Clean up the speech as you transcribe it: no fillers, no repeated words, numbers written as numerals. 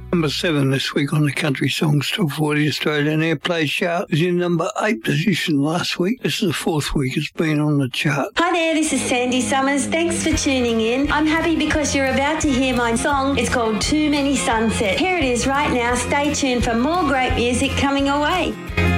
Number 7 this week on the Country Songs Top 40 Australian Airplay chart was in number 8 position last week. This is the 4th week it's been on the chart. Hi there, this is Sandy Summers. Thanks for tuning in. I'm happy because you're about to hear my song. It's called Too Many Sunsets. Here it is right now. Stay tuned for more great music coming away.